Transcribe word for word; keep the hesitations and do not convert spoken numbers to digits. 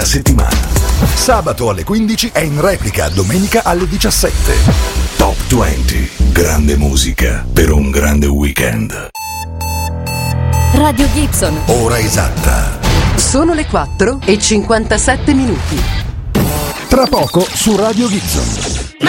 della settimana. Sabato alle quindici e in replica domenica alle diciassette. Top venti, grande musica per un grande weekend. Radio Gibson. Ora esatta. Sono le quattro e cinquantasette minuti. Tra poco su Radio Gibson.